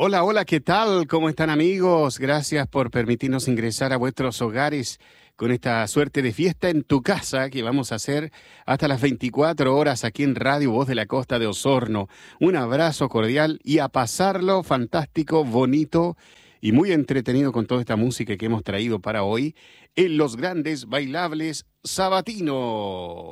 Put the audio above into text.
Hola, hola, ¿qué tal? ¿Cómo están amigos? Gracias por permitirnos ingresar a vuestros hogares con esta suerte de fiesta en tu casa que vamos a hacer hasta las 24 horas aquí en Radio Voz de la Costa de Osorno. Un abrazo cordial y a pasarlo fantástico, bonito y muy entretenido con toda esta música que hemos traído para hoy en los grandes bailables sabatinos.